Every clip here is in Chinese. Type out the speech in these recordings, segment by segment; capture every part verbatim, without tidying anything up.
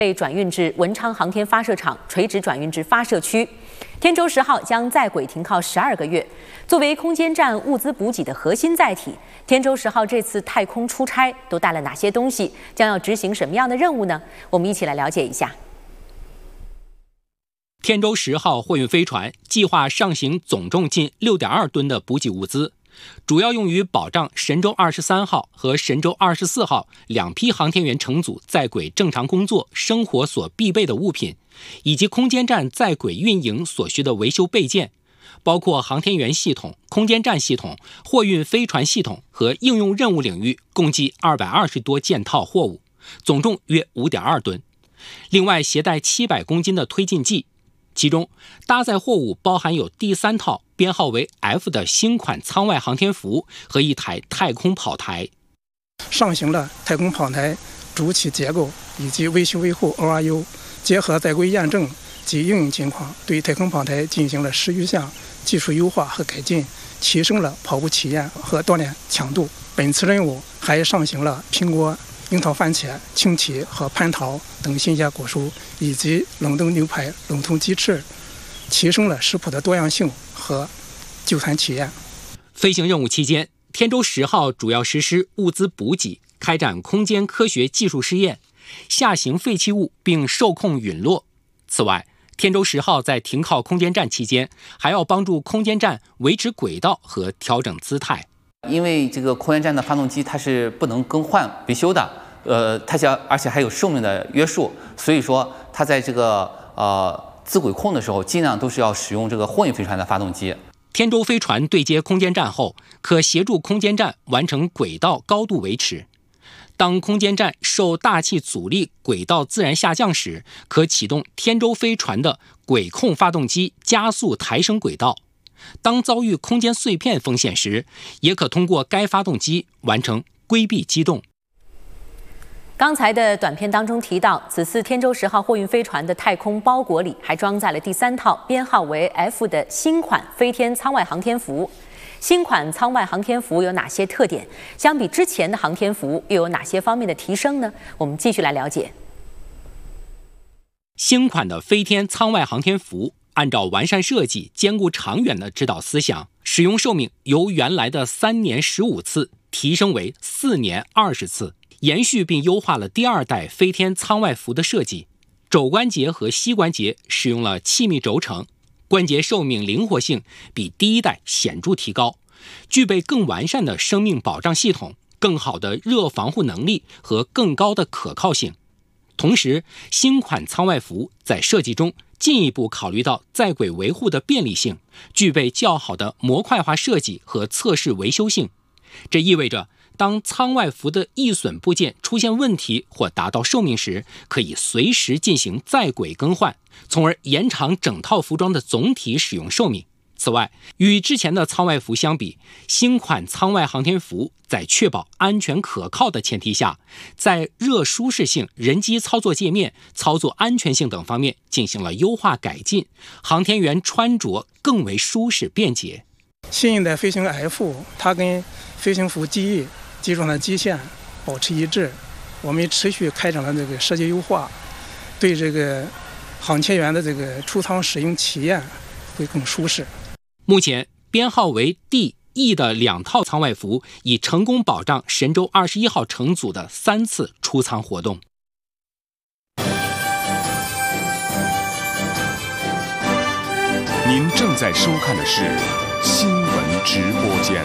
被转运至文昌航天发射场，垂直转运至发射区。天舟十号将在轨停靠十二个月，作为空间站物资补给的核心载体，天舟十号这次太空出差都带了哪些东西？将要执行什么样的任务呢？我们一起来了解一下。 天舟十号货运飞船计划上行总重近 六点二吨的补给物资，主要用于保障神舟二十三号和神舟二十四号两批航天员乘组在轨正常工作生活所必备的物品，以及空间站在轨运营所需的维修备件，包括航天员系统、空间站系统、货运飞船系统和应用任务领域共计二百二十多件套货物，总重约 五点二吨。另外携带七百公斤的推进剂，其中搭载货物包含有第三套编号为 F 的新款舱外航天服和一台太空跑台。 上行了太空跑台主体结构以及维修维护 O R U， 结合在轨验证及应用情况，对太空跑台进行了十余项技术优化和改进，提升了跑步体验和锻炼强度。本次任务还上行了苹果、樱桃、番茄、青提和蟠桃等新鲜果蔬，以及冷冻牛排、冷冻鸡翅，提升了食谱的多样性和就餐体验。 飞行任务期间，天舟十号主要实施物资补给，开展空间科学技术试验，下行废弃物并受控陨落。此外，天舟十号在停靠空间站期间，还要帮助空间站维持轨道和调整姿态。 因为这个空间站的发动机它是不能更换维修的，呃，它想而且还有寿命的约束，所以说它在这个呃自轨控的时候，尽量都是要使用这个货运飞船的发动机。 天舟飞船对接空间站后，可协助空间站完成轨道高度维持。当空间站受大气阻力轨道自然下降时，可启动天舟飞船的轨控发动机加速抬升轨道。当遭遇空间碎片风险时，也可通过该发动机完成规避机动。 刚才的短片当中提到，此次天舟十号货运飞船的太空包裹里还装载了第三套编号为 F 的新款飞天舱外航天服。新款舱外航天服有哪些特点？相比之前的航天服又有哪些方面的提升呢？我们继续来了解。 新款的飞天舱外航天服按照完善设计、兼顾长远的指导思想，使用寿命由原来的三年十五次提升为四年二十次，延续并优化了第二代飞天舱外服的设计。肘关节和膝关节使用了气密轴承，关节寿命灵活性比第一代显著提高，具备更完善的生命保障系统、更好的热防护能力和更高的可靠性。同时，新款舱外服在设计中进一步考虑到在轨维护的便利性，具备较好的模块化设计和测试维修性。这意味着当舱外服的易损部件出现问题或达到寿命时，可以随时进行在轨更换，从而延长整套服装的总体使用寿命。此外，与之前的舱外服相比，新款舱外航天服在确保安全可靠的前提下，在热舒适性、人机操作界面、操作安全性等方面进行了优化改进，航天员穿着更为舒适便捷。 新一代飞行 F， 它跟飞行服机翼基础上的基线保持一致。我们持续开展了这个设计优化，对这个航天员的这个出舱使用体验会更舒适。 目前编号为 D、E 的两套舱外服已成功保障神舟二十一号乘组的三次出舱活动。 您正在收看的是新闻直播间。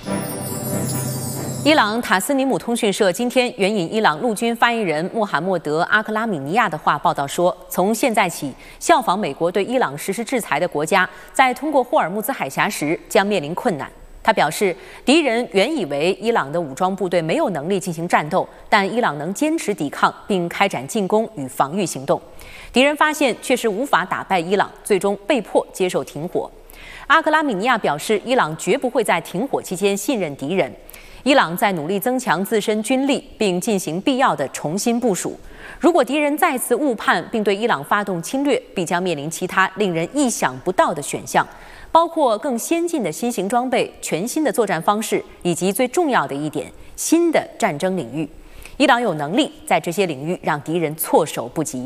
伊朗塔斯尼姆通讯社今天援引伊朗陆军发言人穆罕默德·阿克拉米尼亚的话报道说，从现在起，效仿美国对伊朗实施制裁的国家，在通过霍尔木兹海峡时将面临困难。他表示，敌人原以为伊朗的武装部队没有能力进行战斗，但伊朗能坚持抵抗并开展进攻与防御行动。敌人发现确实无法打败伊朗，最终被迫接受停火。阿克拉米尼亚表示，伊朗绝不会在停火期间信任敌人。伊朗在努力增强自身军力，并进行必要的重新部署。如果敌人再次误判并对伊朗发动侵略，必将面临其他令人意想不到的选项，包括更先进的新型装备、全新的作战方式，以及最重要的一点，新的战争领域。伊朗有能力在这些领域让敌人措手不及。